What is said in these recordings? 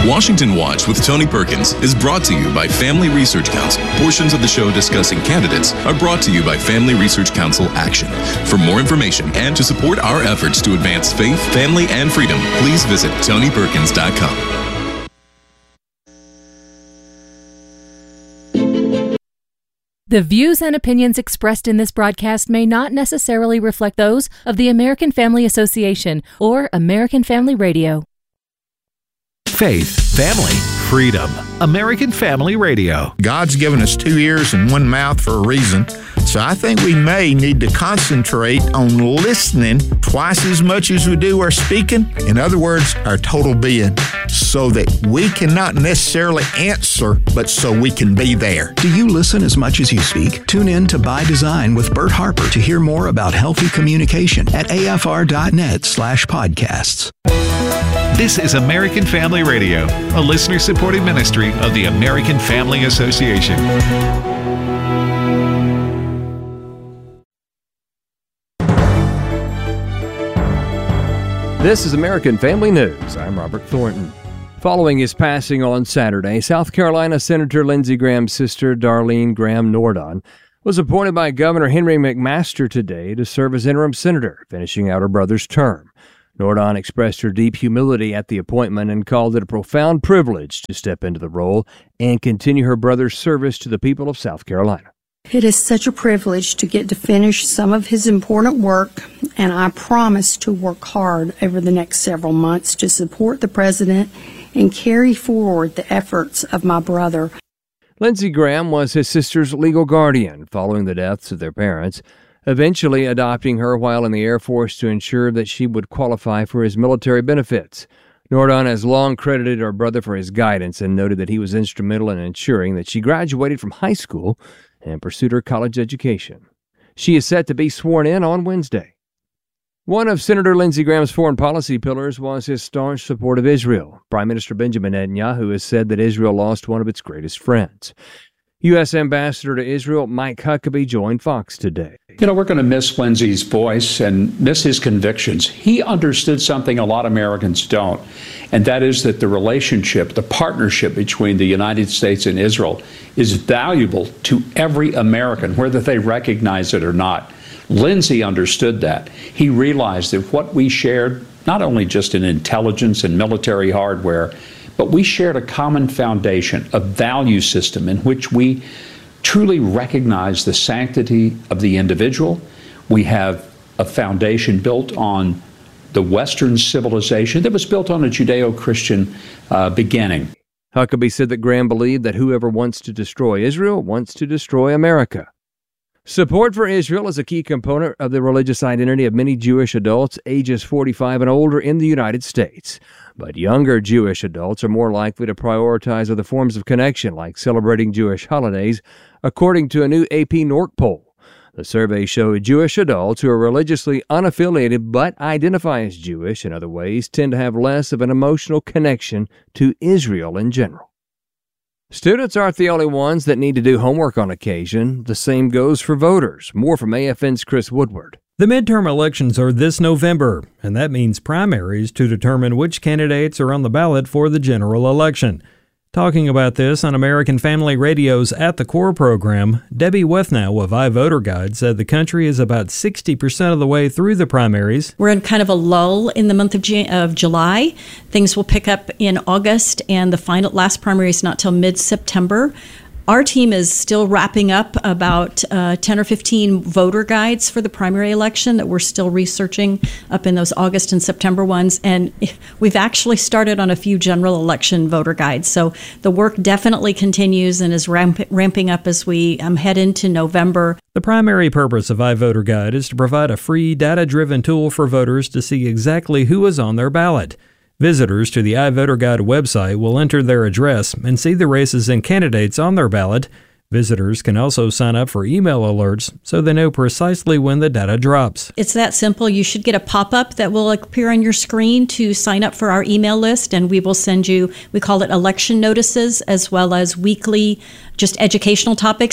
Washington Watch with Tony Perkins is brought to you by Family Research Council. Portions of the show discussing candidates are brought to you by Family Research Council Action. For more information and to support our efforts to advance faith, family, and freedom, please visit TonyPerkins.com. The views and opinions expressed in this broadcast may not necessarily reflect those of the American Family Association or American Family Radio. Faith, family, freedom. American Family Radio. God's given us 2 ears and 1 mouth for a reason, so I think we may need to concentrate on listening twice as much as we do our speaking. In other words, our total being, so that we can not necessarily answer, but so we can be there. Do you listen as much as you speak? Tune in to By Design with Bert Harper to hear more about healthy communication at afr.net/podcasts. This is American Family Radio, a listener-supported ministry of the American Family Association. This is American Family News. I'm Robert Thornton. Following his passing on Saturday, South Carolina Senator Lindsey Graham's sister, Darlene Graham Nordon, was appointed by Governor Henry McMaster today to serve as interim senator, finishing out her brother's term. Nordon expressed her deep humility at the appointment and called it a profound privilege to step into the role and continue her brother's service to the people of South Carolina. It is such a privilege to get to finish some of his important work, and I promise to work hard over the next several months to support the President and carry forward the efforts of my brother. Lindsey Graham was his sister's legal guardian following the deaths of their parents, eventually adopting her while in the Air Force to ensure that she would qualify for his military benefits. Nordon has long credited her brother for his guidance and noted that he was instrumental in ensuring that she graduated from high school and pursued her college education. She is set to be sworn in on Wednesday. One of Senator Lindsey Graham's foreign policy pillars was his staunch support of Israel. Prime Minister Benjamin Netanyahu has said that Israel lost one of its greatest friends. U.S. Ambassador to Israel Mike Huckabee joined Fox today. We're going to miss Lindsey's voice and miss his convictions. He understood something a lot of Americans don't, and that is that the relationship, the partnership between the United States and Israel is valuable to every American, whether they recognize it or not. Lindsey understood that. He realized that what we shared, not only just in intelligence and military hardware, but we shared a common foundation, a value system in which we truly recognize the sanctity of the individual. We have a foundation built on the Western civilization that was built on a Judeo-Christian beginning. Huckabee said that Graham believed that whoever wants to destroy Israel wants to destroy America. Support for Israel is a key component of the religious identity of many Jewish adults ages 45 and older in the United States. But younger Jewish adults are more likely to prioritize other forms of connection, like celebrating Jewish holidays, according to a new AP NORC poll. The survey showed Jewish adults who are religiously unaffiliated but identify as Jewish in other ways tend to have less of an emotional connection to Israel in general. Students aren't the only ones that need to do homework on occasion. The same goes for voters. More from AFN's Chris Woodward. The midterm elections are this November, and that means primaries to determine which candidates are on the ballot for the general election. Talking about this on American Family Radio's At the Core program, Debbie Wethnow of iVoter Guide said the country is about 60% of the way through the primaries. We're in kind of a lull in the month of July. Things will pick up in August, and the last primary is not till mid-September. Our team is still wrapping up about 10 or 15 voter guides for the primary election that we're still researching up in those August and September ones. And we've actually started on a few general election voter guides. So the work definitely continues and is ramping up as we head into November. The primary purpose of iVoter Guide is to provide a free, data-driven tool for voters to see exactly who is on their ballot. Visitors to the iVoter Guide website will enter their address and see the races and candidates on their ballot. Visitors can also sign up for email alerts so they know precisely when the data drops. It's that simple. You should get a pop-up that will appear on your screen to sign up for our email list, and we will send you, we call it election notices, as well as weekly just educational topics.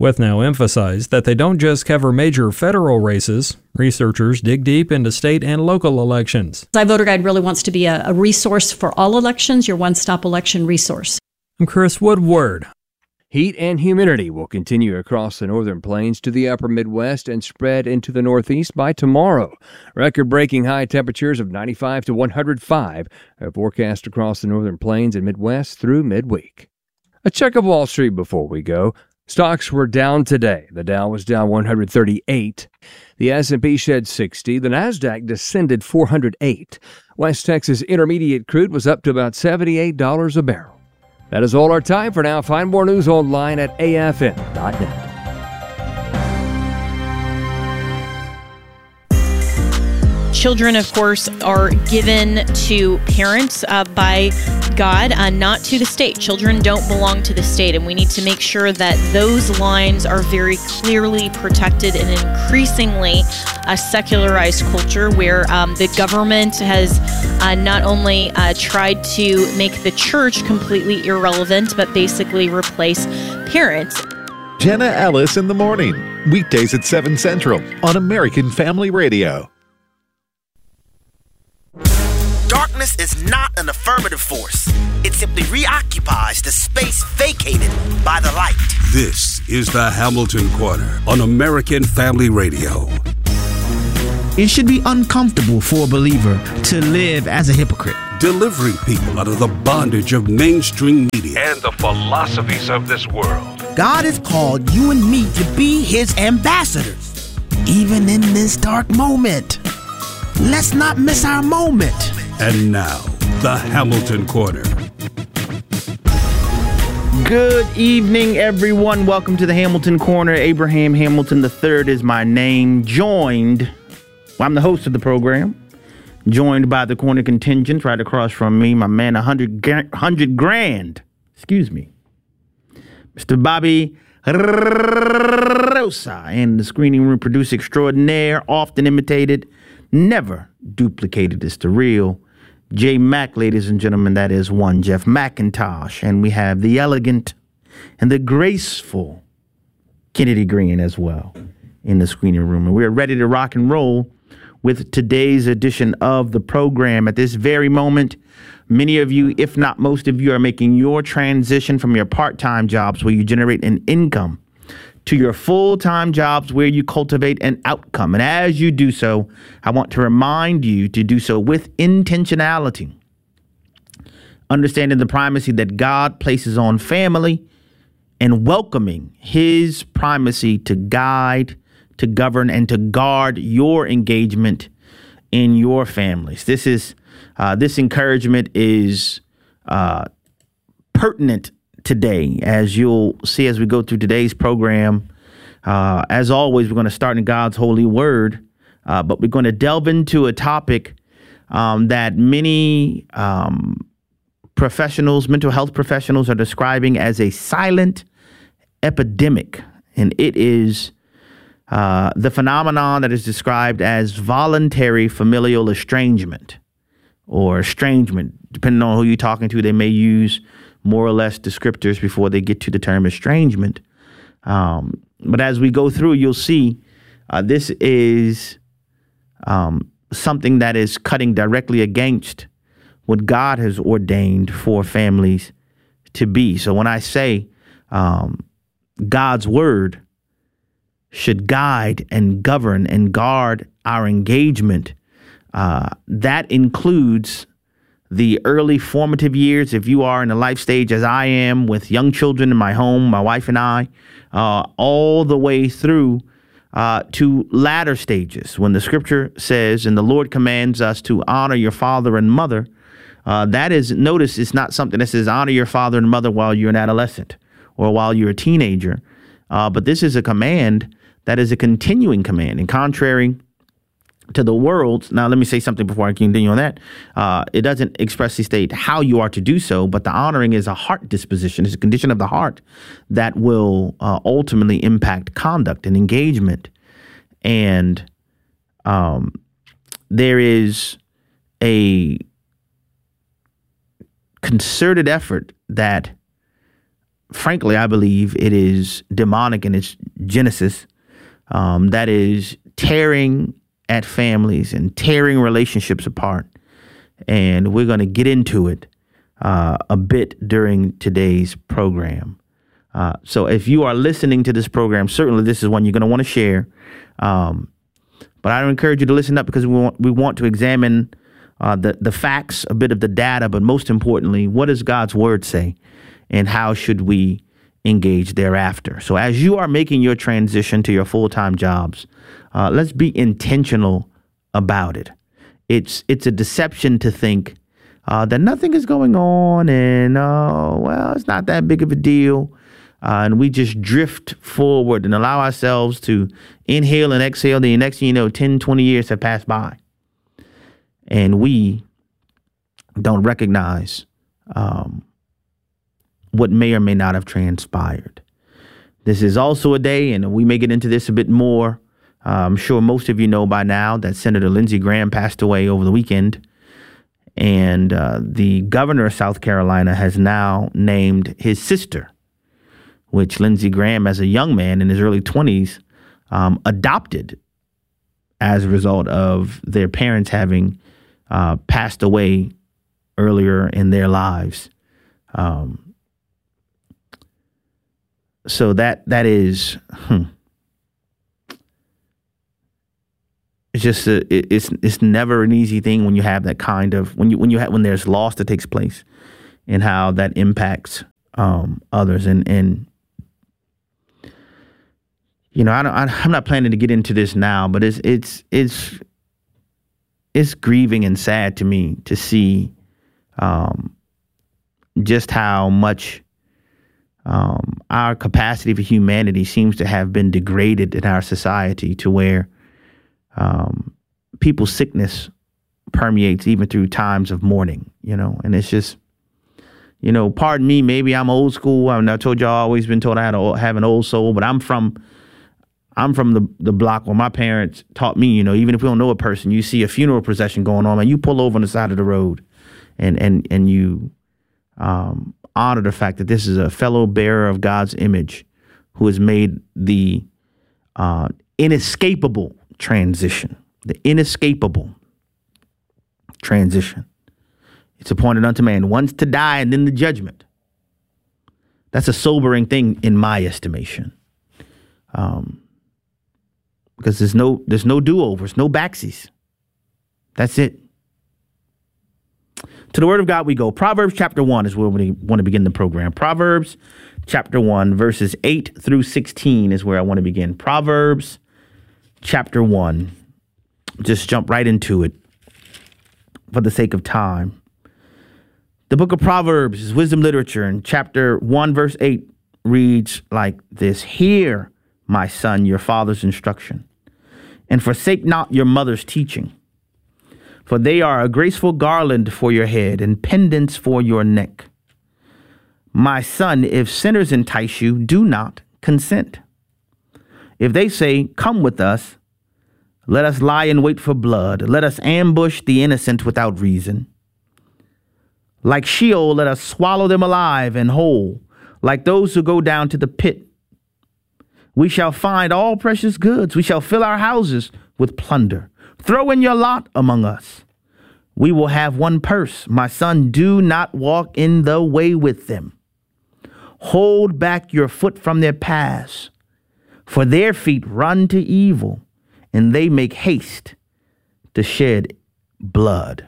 With Now emphasized that they don't just cover major federal races. Researchers dig deep into state and local elections. iVoter Guide really wants to be a resource for all elections, your one-stop election resource. I'm Chris Woodward. Heat and humidity will continue across the northern plains to the upper Midwest and spread into the Northeast by tomorrow. Record-breaking high temperatures of 95 to 105 are forecast across the northern plains and Midwest through midweek. A check of Wall Street before we go. Stocks were down today. The Dow was down 138. The S&P shed 60. The Nasdaq descended 408. West Texas Intermediate crude was up to about $78 a barrel. That is all our time for now. Find more news online at afn.net. Children, of course, are given to parents by God, not to the state. Children don't belong to the state, and we need to make sure that those lines are very clearly protected in an increasingly secularized culture where the government has not only tried to make the church completely irrelevant, but basically replace parents. Jenna Ellis in the morning, weekdays at 7 Central on American Family Radio. Darkness is not an affirmative force. It simply reoccupies the space vacated by the light. This is the Hamilton Corner on American Family Radio. It should be uncomfortable for a believer to live as a hypocrite. Delivering people out of the bondage of mainstream media and the philosophies of this world. God has called you and me to be his ambassadors, even in this dark moment. Let's not miss our moment. And now, the Hamilton Corner. Good evening, everyone. Welcome to the Hamilton Corner. Abraham Hamilton III is my name. I'm the host of the program. Joined by the corner contingent right across from me, my man, 100 grand. Excuse me. Mr. Bobby Rosa, and the screening room producer extraordinaire, often imitated, never duplicated. It's the real J Mac, ladies and gentlemen. That is one Jeff McIntosh. And we have the elegant and the graceful Kennedy Green as well in the screening room. And we're ready to rock and roll with today's edition of the program. At this very moment, many of you, if not most of you, are making your transition from your part-time jobs where you generate an income to your full-time jobs where you cultivate an outcome. And as you do so, I want to remind you to do so with intentionality, understanding the primacy that God places on family and welcoming his primacy to guide, to govern, and to guard your engagement in your families. This encouragement is pertinent today, as you'll see as we go through today's program. As always, we're going to start in God's holy word, but we're going to delve into a topic that many professionals, mental health professionals, are describing as a silent epidemic, and it is the phenomenon that is described as voluntary familial estrangement, or estrangement. Depending on who you're talking to, they may use more or less descriptors before they get to the term estrangement. But as we go through, you'll see this is something that is cutting directly against what God has ordained for families to be. So when I say God's word should guide and govern and guard our engagement, that includes the early formative years. If you are in a life stage as I am, with young children in my home, my wife and I, all the way through to latter stages, when the scripture says, and the Lord commands us to honor your father and mother, that is, notice it's not something that says honor your father and mother while you're an adolescent or while you're a teenager, but this is a command that is a continuing command. And contrary to the world, now let me say something before I continue on that. It doesn't expressly state how you are to do so, but the honoring is a heart disposition. It's a condition of the heart that will ultimately impact conduct and engagement. And there is a concerted effort that frankly, I believe it is demonic in its genesis, that is tearing at families and tearing relationships apart. And we're going to get into it a bit during today's program. So if you are listening to this program, certainly this is one you're going to want to share. But I encourage you to listen up, because we want to examine the facts, a bit of the data, but most importantly, what does God's word say and how should we engage thereafter? So as you are making your transition to your full-time jobs, let's be intentional about it. It's a deception to think that nothing is going on and, well, it's not that big of a deal. And we just drift forward and allow ourselves to inhale and exhale. The next thing you know, 10, 20 years have passed by. And we don't recognize what may or may not have transpired. This is also a day, and we may get into this a bit more. I'm sure most of you know by now that Senator Lindsey Graham passed away over the weekend. And the governor of South Carolina has now named his sister, which Lindsey Graham, as a young man in his early 20s, adopted as a result of their parents having passed away earlier in their lives. So that is, it's just it's never an easy thing when you have that kind of when there's loss that takes place, and how that impacts others. And you know, I'm not planning to get into this now, but it's grieving and sad to me to see just how much our capacity for humanity seems to have been degraded in our society, to where people's sickness permeates even through times of mourning, you know. And it's just, you know, pardon me, maybe I'm old school. I told you I've always been told I had to have an old soul, but I'm from the block where my parents taught me, you know, even if we don't know a person, you see a funeral procession going on and you pull over on the side of the road and you honor the fact that this is a fellow bearer of God's image who has made the inescapable transition. The inescapable transition. It's appointed unto man once to die and then the judgment. That's a sobering thing in my estimation. Because there's no do-overs, no backsies. That's it. To the word of God we go. Proverbs chapter 1 is where we want to begin the program. Proverbs chapter 1, verses 8 through 16 is where I want to begin. Proverbs chapter 1. Just jump right into it for the sake of time. The book of Proverbs is wisdom literature, and chapter 1, verse 8 reads like this. Hear, my son, your father's instruction, and forsake not your mother's teaching. For they are a graceful garland for your head and pendants for your neck. My son, if sinners entice you, do not consent. If they say, come with us, let us lie in wait for blood. Let us ambush the innocent without reason. Like Sheol, let us swallow them alive and whole. Like those who go down to the pit, we shall find all precious goods. We shall fill our houses with plunder. Throw in your lot among us. We will have one purse. My son, do not walk in the way with them. Hold back your foot from their paths, for their feet run to evil, and they make haste to shed blood.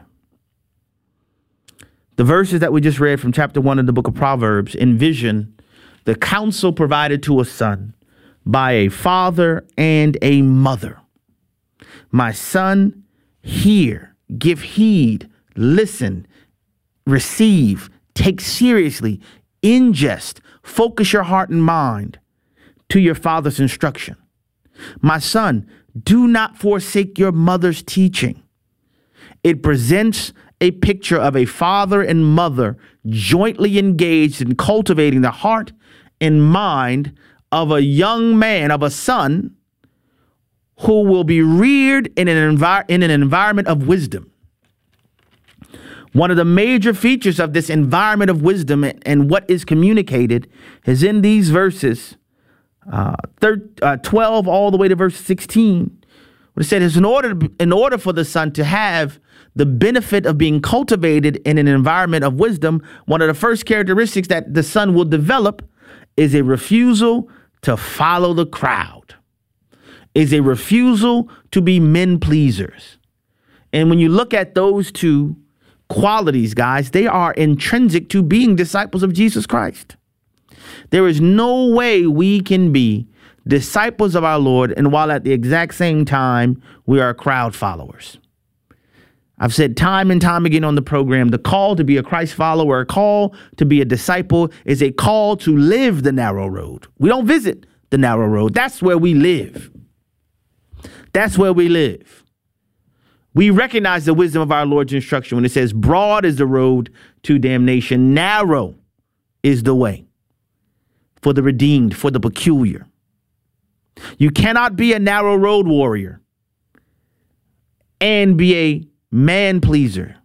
The verses that we just read from chapter 1 of the book of Proverbs envision the counsel provided to a son by a father and a mother. My son, hear, give heed, listen, receive, take seriously, ingest, focus your heart and mind to your father's instruction. My son, do not forsake your mother's teaching. It presents a picture of a father and mother jointly engaged in cultivating the heart and mind of a young man, of a son, who will be reared in an environment of wisdom. One of the major features of this environment of wisdom and what is communicated is in these verses 12 all the way to verse 16. What it said is in order for the son to have the benefit of being cultivated in an environment of wisdom, one of the first characteristics that the son will develop is a refusal to follow the crowd, is a refusal to be men pleasers. And when you look at those two qualities, guys, they are intrinsic to being disciples of Jesus Christ. There is no way we can be disciples of our Lord and while at the exact same time we are crowd followers. I've said time and time again on the program, the call to be a Christ follower, a call to be a disciple is a call to live the narrow road. We don't visit the narrow road. That's where we live. That's where we live. We recognize the wisdom of our Lord's instruction when it says, broad is the road to damnation, narrow is the way for the redeemed, for the peculiar. You cannot be a narrow road warrior and be a man pleaser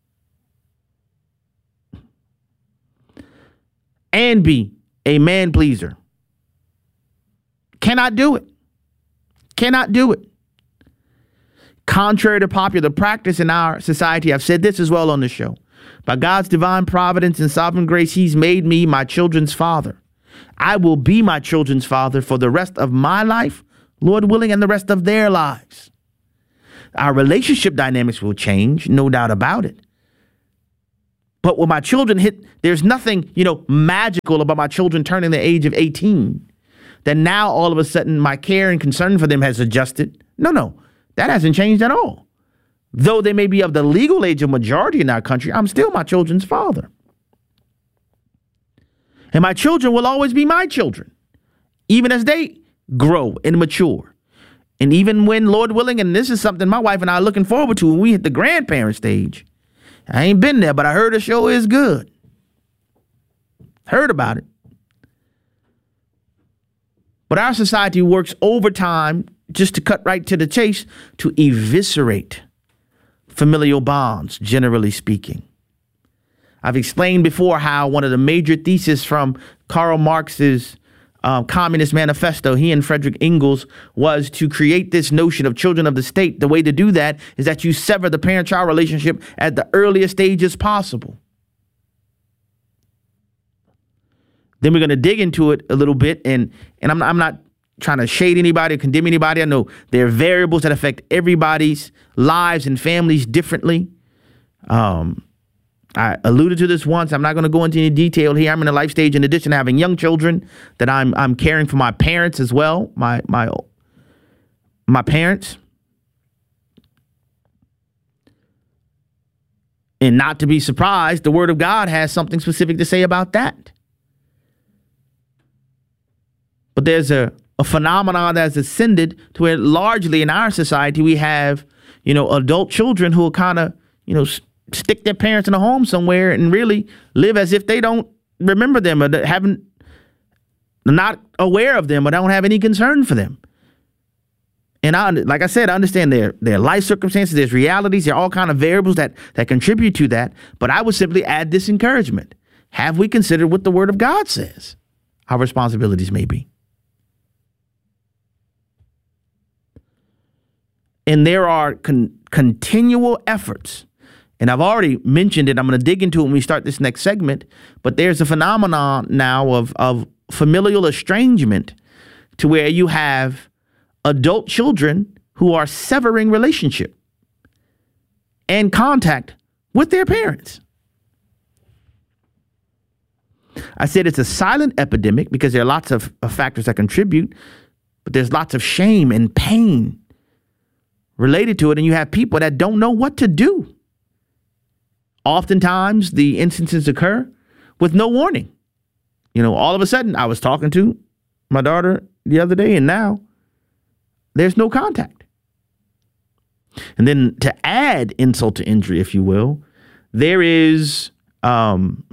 and be a man pleaser. Cannot do it. Cannot do it. Contrary to popular practice in our society, I've said this as well on the show. By God's divine providence and sovereign grace, he's made me my children's father. I will be my children's father for the rest of my life, Lord willing, and the rest of their lives. Our relationship dynamics will change, no doubt about it. But when my children hit, there's nothing, magical about my children turning the age of 18. That now all of a sudden my care and concern for them has adjusted. No, that hasn't changed at all. Though they may be of the legal age of majority in our country, I'm still my children's father. And my children will always be my children, even as they grow and mature. And even when, Lord willing, and this is something my wife and I are looking forward to when we hit the grandparent stage. I ain't been there, but I heard the show is good. Heard about it. But our society works overtime, just to cut right to the chase, to eviscerate familial bonds, generally speaking. I've explained before how one of the major theses from Karl Marx's Communist Manifesto, he and Frederick Engels, was to create this notion of children of the state. The way to do that is that you sever the parent-child relationship at the earliest stages possible. Then we're going to dig into it a little bit, and I'm not trying to shade anybody or condemn anybody. I know there are variables that affect everybody's lives and families differently. I alluded to this once. I'm not going to go into any detail here. I'm in a life stage, in addition to having young children, that I'm caring for my parents as well, my parents. And not to be surprised, the Word of God has something specific to say about that. But there's a phenomenon that's ascended to where largely in our society we have, adult children who will kind of, stick their parents in a home somewhere and really live as if they don't remember them or not aware of them or don't have any concern for them. And like I said, I understand their life circumstances, there's realities, there are all kinds of variables that contribute to that. But I would simply add this encouragement. Have we considered what the Word of God says our responsibilities may be? And there are continual efforts. And I've already mentioned it. I'm going to dig into it when we start this next segment. But there's a phenomenon now of familial estrangement to where you have adult children who are severing relationship and contact with their parents. I said it's a silent epidemic because there are lots of factors that contribute, but there's lots of shame and pain related to it. And you have people that don't know what to do. Oftentimes, the instances occur with no warning. All of a sudden, I was talking to my daughter the other day, and now there's no contact. And then to add insult to injury, if you will, there is kind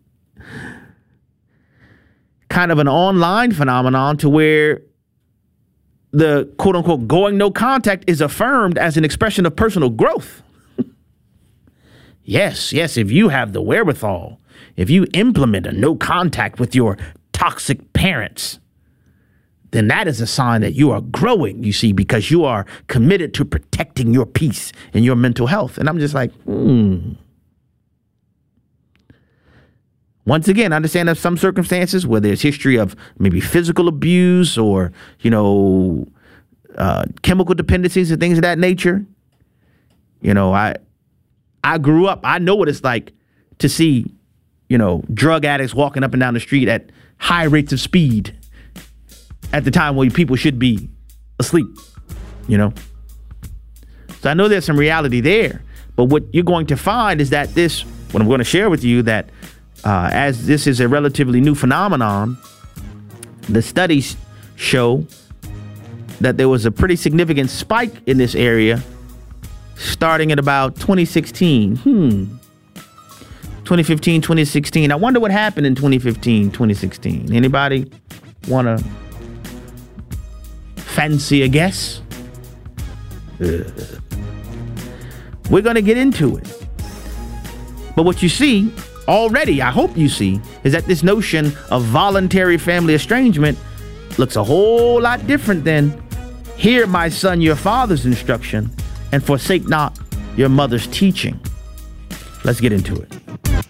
of an online phenomenon to where the quote unquote going no contact is affirmed as an expression of personal growth. Yes, if you have the wherewithal, if you implement a no contact with your toxic parents, then that is a sign that you are growing, you see, because you are committed to protecting your peace and your mental health. And I'm just like, Once again, I understand there's some circumstances where there's history of maybe physical abuse or, chemical dependencies and things of that nature. I grew up, I know what it's like to see, drug addicts walking up and down the street at high rates of speed at the time when people should be asleep, So I know there's some reality there. But what you're going to find is that what I'm going to share with you, that as this is a relatively new phenomenon, the studies show that there was a pretty significant spike in this area starting at about 2016. 2015, 2016. I wonder what happened in 2015, 2016. Anybody want to fancy a guess? We're going to get into it. But what you see already, I hope you see, is that this notion of voluntary family estrangement looks a whole lot different than hear, my son, your father's instruction, and forsake not your mother's teaching. Let's get into it.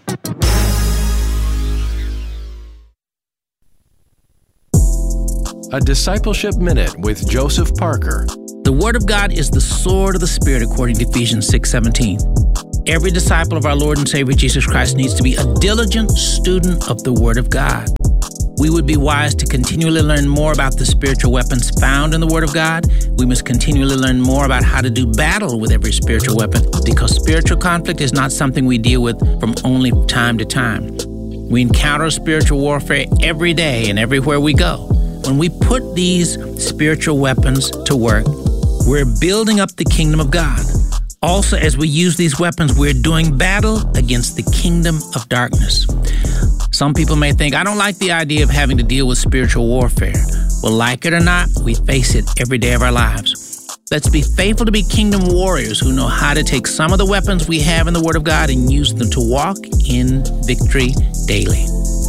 A Discipleship Minute with Joseph Parker. The Word of God is the sword of the Spirit, according to Ephesians 6:17. Every disciple of our Lord and Savior Jesus Christ needs to be a diligent student of the Word of God. We would be wise to continually learn more about the spiritual weapons found in the Word of God. We must continually learn more about how to do battle with every spiritual weapon, because spiritual conflict is not something we deal with from only time to time. We encounter spiritual warfare every day and everywhere we go. When we put these spiritual weapons to work, we're building up the kingdom of God. Also, as we use these weapons, we're doing battle against the kingdom of darkness. Some people may think, I don't like the idea of having to deal with spiritual warfare. Well, like it or not, we face it every day of our lives. Let's be faithful to be kingdom warriors who know how to take some of the weapons we have in the Word of God and use them to walk in victory daily.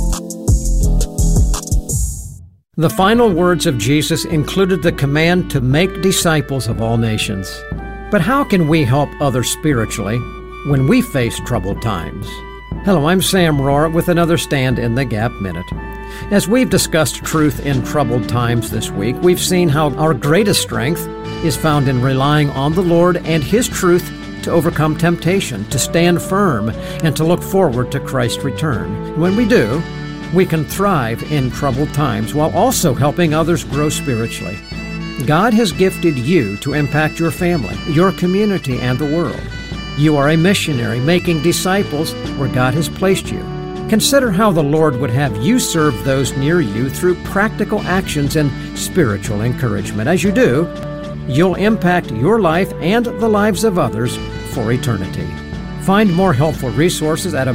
The final words of Jesus included the command to make disciples of all nations. But how can we help others spiritually when we face troubled times? Hello, I'm Sam Rohr with another Stand in the Gap Minute. As we've discussed truth in troubled times this week, we've seen how our greatest strength is found in relying on the Lord and His truth to overcome temptation, to stand firm, and to look forward to Christ's return. When we do, we can thrive in troubled times while also helping others grow spiritually. God has gifted you to impact your family, your community, and the world. You are a missionary making disciples where God has placed you. Consider how the Lord would have you serve those near you through practical actions and spiritual encouragement. As you do, you'll impact your life and the lives of others for eternity. Find more helpful resources at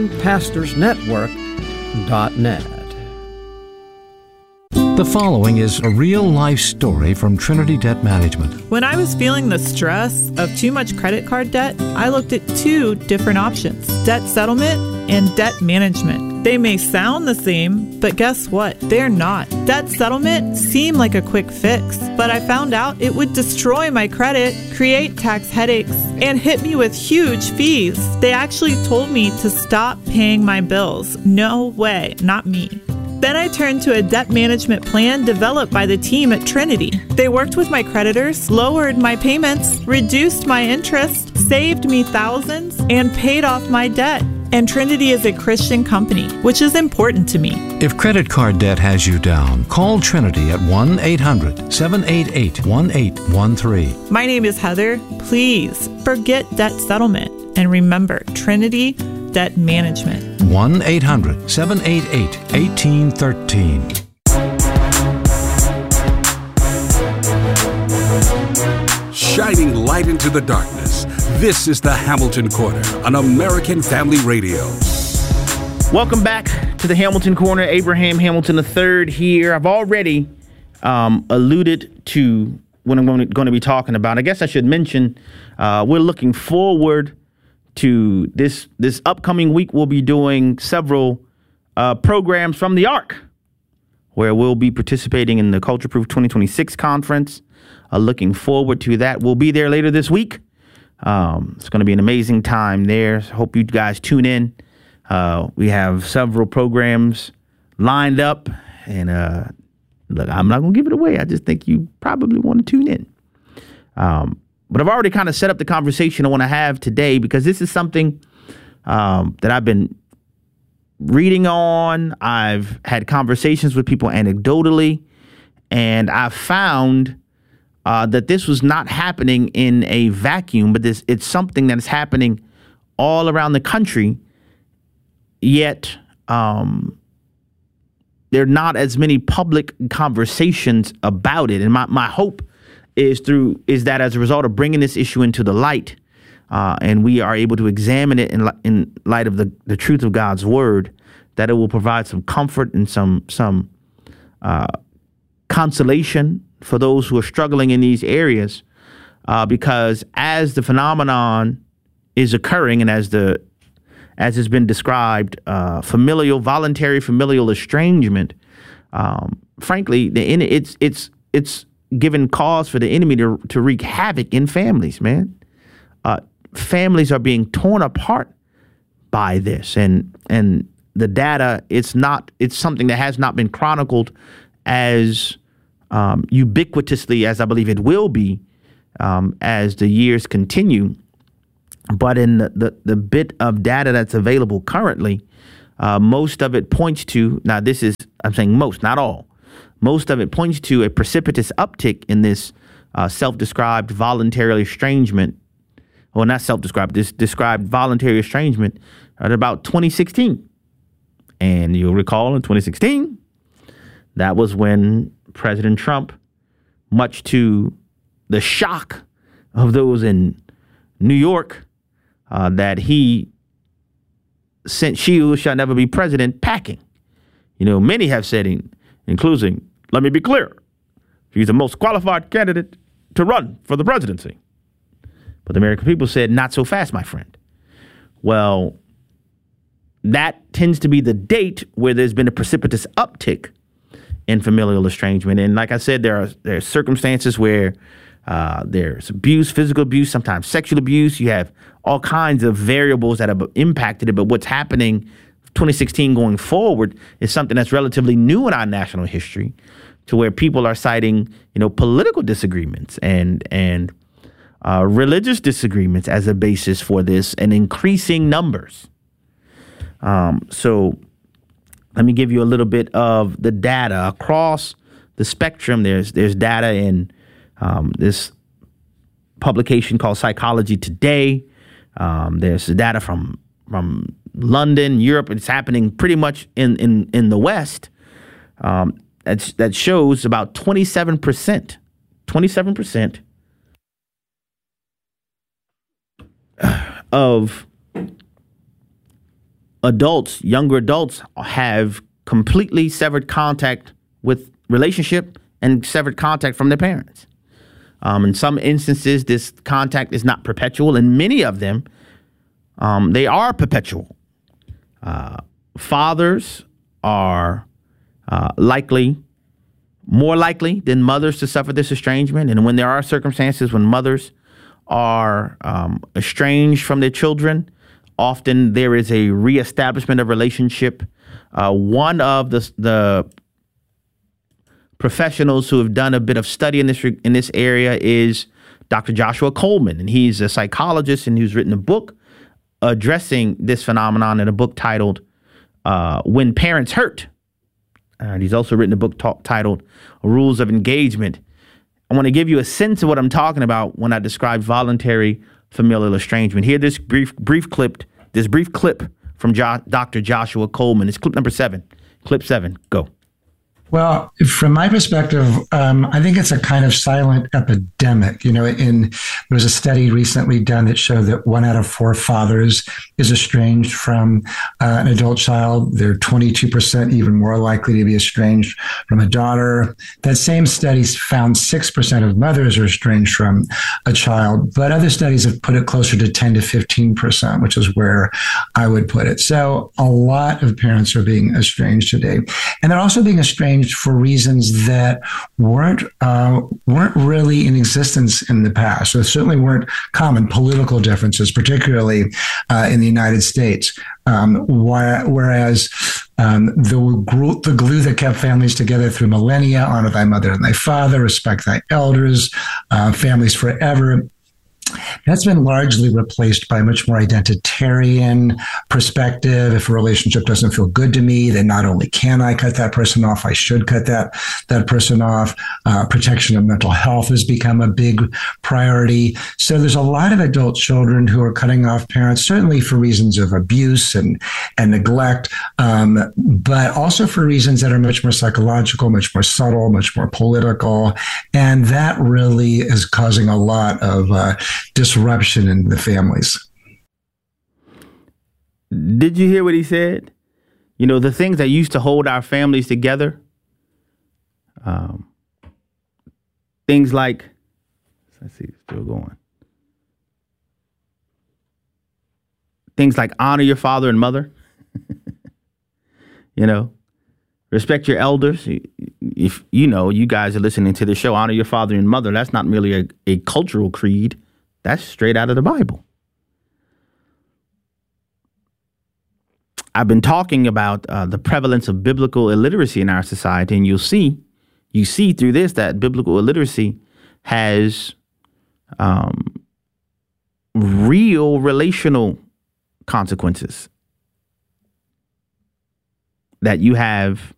AmericanPastorsNetwork.net. The following is a real-life story from Trinity Debt Management. When I was feeling the stress of too much credit card debt, I looked at two different options: debt settlement and debt management. They may sound the same, but guess what? They're not. Debt settlement seemed like a quick fix, but I found out it would destroy my credit, create tax headaches, and hit me with huge fees. They actually told me to stop paying my bills. No way, not me. Then I turned to a debt management plan developed by the team at Trinity. They worked with my creditors, lowered my payments, reduced my interest, saved me thousands, and paid off my debt. And Trinity is a Christian company, which is important to me. If credit card debt has you down, call Trinity at 1-800-788-1813. My name is Heather. Please forget debt settlement and remember Trinity Debt Management. 1-800-788-1813. Shining light into the darkness. This is the Hamilton Corner on American Family Radio. Welcome back to the Hamilton Corner. Abraham Hamilton III here. I've already alluded to what I'm going to be talking about. I guess I should mention we're looking forward to this upcoming week. We'll be doing several programs from the Ark, where we'll be participating in the Culture Proof 2026 conference. Looking forward to that. We'll be there later this week. It's going to be an amazing time there. Hope you guys tune in. We have several programs lined up, and look, I'm not going to give it away. I just think you probably want to tune in. But I've already kind of set up the conversation I want to have today, because this is something that I've been reading on. I've had conversations with people anecdotally, and I've found that this was not happening in a vacuum, but it's something that is happening all around the country. Yet there are not as many public conversations about it. And my hope is that as a result of bringing this issue into the light, and we are able to examine it in light of the truth of God's word, that it will provide some comfort and some consolation for those who are struggling in these areas, because as the phenomenon is occurring, and as has been described, voluntary familial estrangement, frankly, it's given cause for the enemy to wreak havoc in families, man. Families are being torn apart by this, and the data, it's something that has not been chronicled as ubiquitously as I believe it will be as the years continue. But in the bit of data that's available currently, most of it points to, now this is, I'm saying most, not all, most of it points to a precipitous uptick in this self-described voluntary estrangement, or not self-described, this described voluntary estrangement at about 2016. And you'll recall in 2016, that was when President Trump, much to the shock of those in New York, that he sent "She Who Shall Never Be President" packing. Many have said, including, let me be clear, he's the most qualified candidate to run for the presidency. But the American people said, not so fast, my friend. Well, that tends to be the date where there's been a precipitous uptick in familial estrangement. And like I said, there are circumstances where there's abuse, physical abuse, sometimes sexual abuse. You have all kinds of variables that have impacted it. But what's happening 2016 going forward is something that's relatively new in our national history, to where people are citing, political disagreements and religious disagreements as a basis for this, and increasing numbers. So let me give you a little bit of the data across the spectrum. There's data in this publication called Psychology Today. There's data from London, Europe. It's happening pretty much in the West. That shows about 27% of adults, younger adults, have completely severed contact with relationship and severed contact from their parents. In some instances, this contact is not perpetual. In many of them, they are perpetual. Fathers are more likely than mothers to suffer this estrangement. And when there are circumstances when mothers are estranged from their children, often there is a reestablishment of relationship. One of the professionals who have done a bit of study in this area is Dr. Joshua Coleman, and he's a psychologist, and who's written a book addressing this phenomenon, in a book titled "When Parents Hurt." And he's also written a book titled "Rules of Engagement." I want to give you a sense of what I'm talking about when I describe voluntary familial estrangement. Here, this brief clip from Dr. Joshua Coleman. It's clip number 7. Clip 7. Go. Well, from my perspective, I think it's a kind of silent epidemic. There was a study recently done that showed that 1 out of 4 fathers is estranged from an adult child. They're 22% even more likely to be estranged from a daughter. That same study found 6% of mothers are estranged from a child, but other studies have put it closer to 10 to 15%, which is where I would put it. So a lot of parents are being estranged today, and they're also being estranged for reasons that weren't really in existence in the past. So certainly weren't common political differences, particularly in the United States. Whereas the glue that kept families together through millennia, honor thy mother and thy father, respect thy elders, families forever, that's been largely replaced by a much more identitarian perspective. If a relationship doesn't feel good to me, then not only can I cut that person off, I should cut that person off. Protection of mental health has become a big priority. So there's a lot of adult children who are cutting off parents, certainly for reasons of abuse and neglect, but also for reasons that are much more psychological, much more subtle, much more political. And that really is causing a lot of disruption in the families. Did you hear what he said? The things that used to hold our families together, things like, let's see, still going. Things like honor your father and mother, respect your elders. If you guys are listening to the show, honor your father and mother. That's not merely a cultural creed. That's straight out of the Bible. I've been talking about the prevalence of biblical illiteracy in our society, and you see through this that biblical illiteracy has real relational consequences. That you have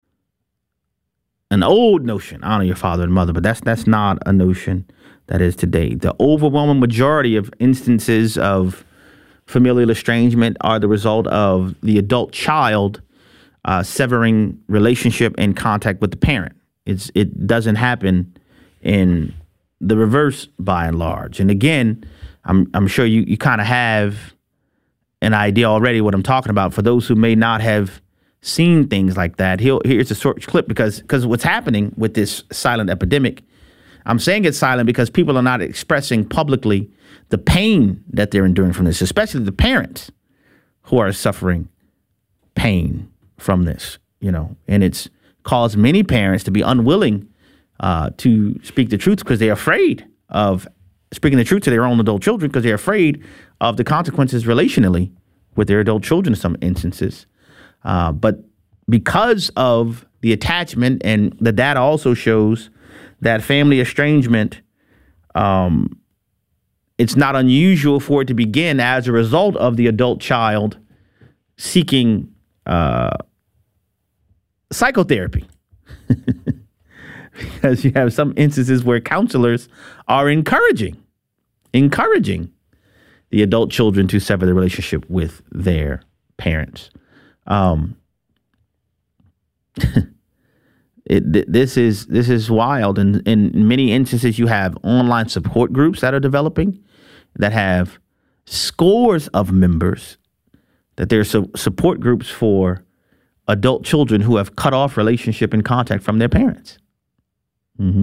an old notion, honor your father and mother, but that's not a notion that is today. The overwhelming majority of instances of familial estrangement are the result of the adult child severing relationship and contact with the parent. It doesn't happen in the reverse by and large. And again, I'm sure you kind of have an idea already what I'm talking about. For those who may not have seen things like that, here's a short clip because what's happening with this silent epidemic, I'm saying it's silent because people are not expressing publicly the pain that they're enduring from this, especially the parents who are suffering pain from this, and it's caused many parents to be unwilling to speak the truth because they're afraid of speaking the truth to their own adult children because they're afraid of the consequences relationally with their adult children in some instances. But because of the attachment, and the data also shows that family estrangement, it's not unusual for it to begin as a result of the adult child seeking psychotherapy. Because you have some instances where counselors are encouraging the adult children to sever the relationship with their parents. This is wild. And in many instances, you have online support groups that are developing that have scores of members, that there's support groups for adult children who have cut off relationship and contact from their parents. Mm-hmm.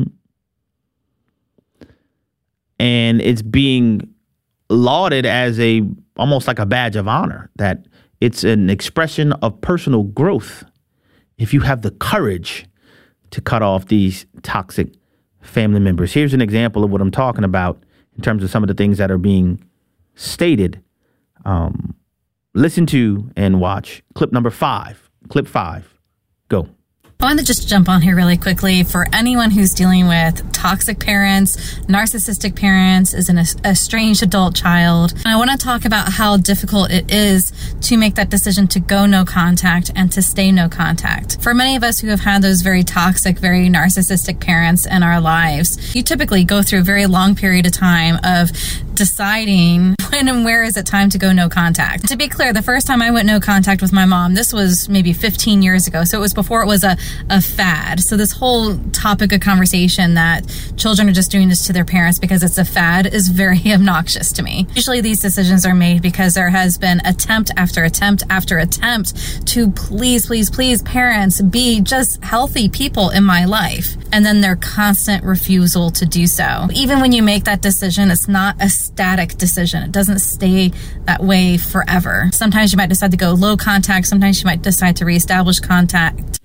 And it's being lauded as almost like a badge of honor, that it's an expression of personal growth if you have the courage to cut off these toxic family members. Here's an example of what I'm talking about in terms of some of the things that are being stated. Listen to and watch clip number 5. Clip 5. Go. I want to just jump on here really quickly for anyone who's dealing with toxic parents, narcissistic parents, is an estranged adult child. And I want to talk about how difficult it is to make that decision to go no contact and to stay no contact. For many of us who have had those very toxic, very narcissistic parents in our lives, you typically go through a very long period of time of deciding When and where is it time to go no contact? To be clear, the first time I went no contact with my mom, this was maybe 15 years ago. So it was before it was a fad. So this whole topic of conversation that children are just doing this to their parents because it's a fad is very obnoxious to me. Usually these decisions are made because there has been attempt after attempt after attempt to please parents be just healthy people in my life. And then their constant refusal to do so. Even when you make that decision, it's not a static decision. It doesn't stay that way forever. Sometimes you might decide to go low contact. Sometimes you might decide to reestablish contact.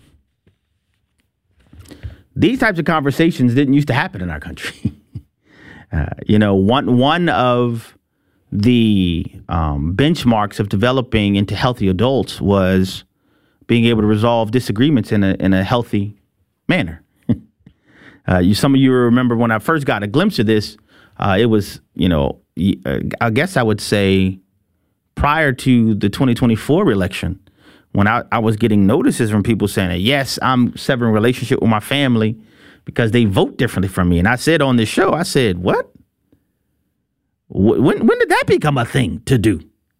These types of conversations didn't used to happen in our country. One of the benchmarks of developing into healthy adults was being able to resolve disagreements in a healthy manner. Some of you remember when I first got a glimpse of this, it was, I guess I would say prior to the 2024 election, when I was getting notices from people saying that, yes, I'm severing relationship with my family because they vote differently from me. And I said on this show, I said, what? When did that become a thing to do?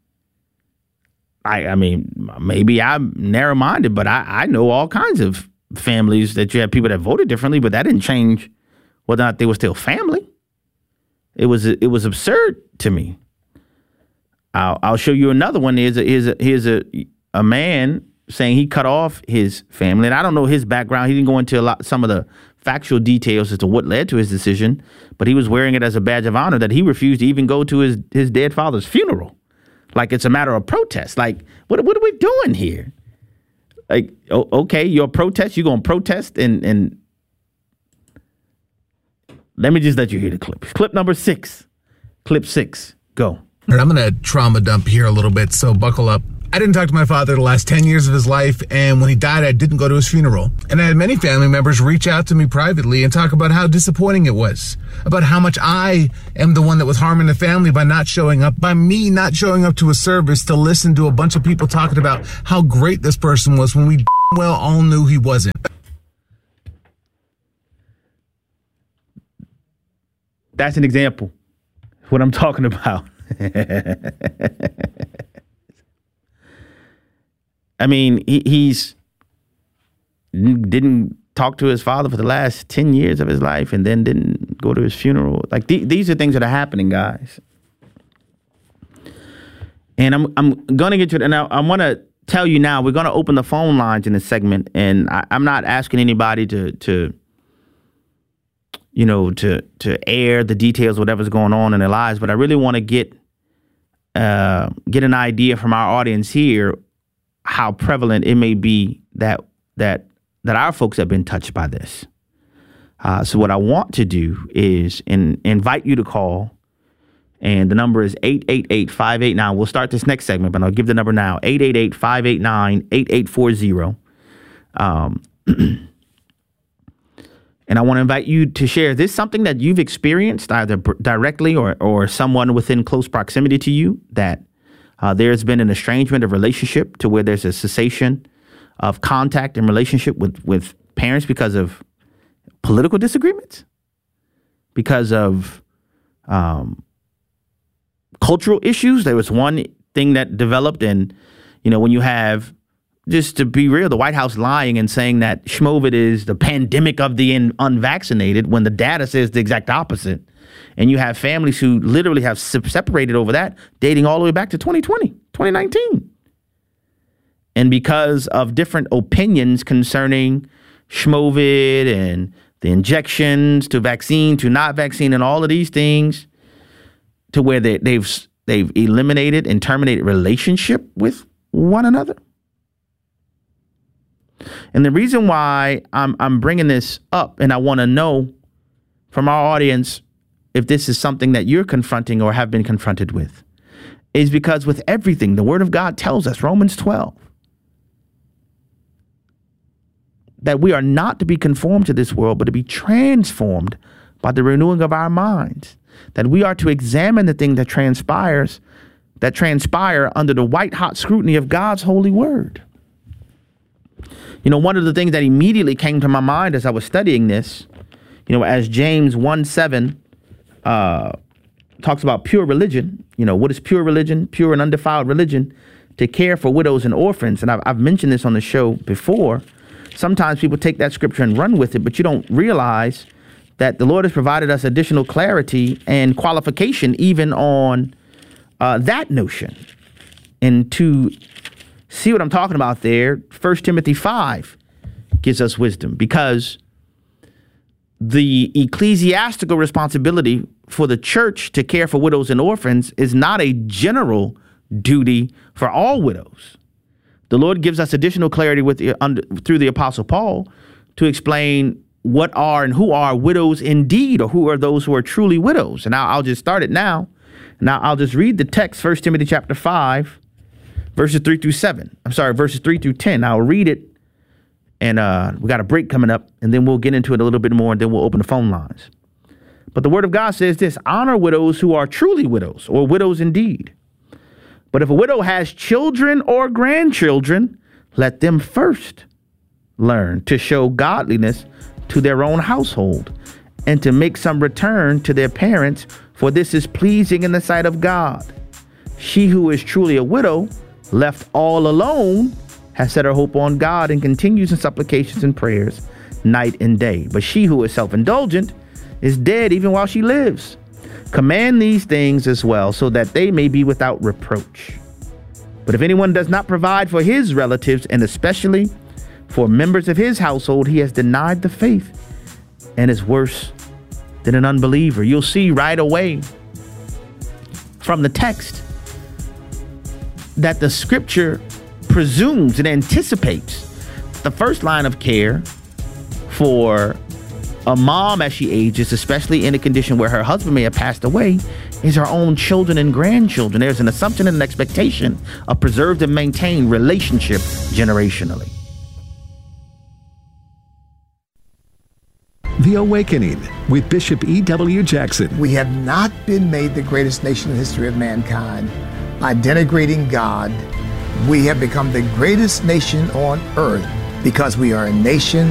I mean, maybe I'm narrow-minded, but I know all kinds of families that you have people that voted differently, but that didn't change whether or not they were still family. It was absurd to me. I'll show you another one. Here's a man saying he cut off his family, and I don't know his background. He didn't go into some of the factual details as to what led to his decision, but he was wearing it as a badge of honor that he refused to even go to his dead father's funeral. Like it's a matter of protest. Like, what are we doing here? Like, okay, you're a protest. You're going to protest and let me just let you hear the clip. Clip number 6. Clip 6. Go. I'm going to trauma dump here a little bit, so buckle up. I didn't talk to my father the last 10 years of his life, and when he died, I didn't go to his funeral. And I had many family members reach out to me privately and talk about how disappointing it was, about how much I am the one that was harming the family by not showing up, by me not showing up to a service to listen to a bunch of people talking about how great this person was when we well all knew he wasn't. That's an example of what I'm talking about. I mean, he's didn't talk to his father for the last 10 years of his life and then didn't go to his funeral. Like these are things that are happening, guys. And I'm going to get to it. And I want to tell you now, we're going to open the phone lines in this segment. And I'm not asking anybody to air the details of whatever's going on in their lives. But I really want to get an idea from our audience here how prevalent it may be that our folks have been touched by this. So what I want to do is invite you to call, and the number is 888-589. We'll start this next segment, but I'll give the number now, 888-589-8840. And I want to invite you to share, is this something that you've experienced either directly or someone within close proximity to you, that there's been an estrangement of relationship to where there's a cessation of contact and relationship with parents because of political disagreements, because of cultural issues? There was one thing that developed, and, when you have, just to be real, the White House lying and saying that Schmovid is the pandemic of the unvaccinated when the data says the exact opposite. And you have families who literally have separated over that, dating all the way back to 2019. And because of different opinions concerning Schmovid and the injections to vaccine to not vaccine and all of these things, to where they've eliminated and terminated relationship with one another. And the reason why I'm bringing this up, and I want to know from our audience if this is something that you're confronting or have been confronted with, is because with everything, the Word of God tells us, Romans 12, that we are not to be conformed to this world, but to be transformed by the renewing of our minds, that we are to examine the thing that transpire under the white hot scrutiny of God's holy word. One of the things that immediately came to my mind as I was studying this, as James 1:7 talks about pure religion. You know, what is pure religion? Pure and undefiled religion, to care for widows and orphans. And I've mentioned this on the show before. Sometimes people take that scripture and run with it, but you don't realize that the Lord has provided us additional clarity and qualification even on that notion. And to see what I'm talking about there, 1 Timothy 5 gives us wisdom, because the ecclesiastical responsibility for the church to care for widows and orphans is not a general duty for all widows. The Lord gives us additional clarity through the Apostle Paul to explain what are and who are widows indeed, or who are those who are truly widows. And I'll just start it now. Now I'll just read the text, 1 Timothy chapter 5, verses 3 through 10. I'll read it, and we got a break coming up, and then we'll get into it a little bit more, and then we'll open the phone lines. But the word of God says this: honor widows who are truly widows, or widows indeed. But if a widow has children or grandchildren, let them first learn to show godliness to their own household, and to make some return to their parents, for this is pleasing in the sight of God. She who is truly a widow, left all alone, has set her hope on God, and continues in supplications and prayers night and day. But she who is self-indulgent is dead even while she lives. Command these things as well, so that they may be without reproach. But if anyone does not provide for his relatives, and especially for members of his household, he has denied the faith and is worse than an unbeliever. You'll see right away from the text that the scripture presumes and anticipates the first line of care for a mom as she ages, especially in a condition where her husband may have passed away, is her own children and grandchildren. There's an assumption and an expectation of preserved and maintained relationship generationally. The Awakening with Bishop E.W. Jackson. We have not been made the greatest nation in the history of mankind by denigrating God. We have become the greatest nation on earth because we are a nation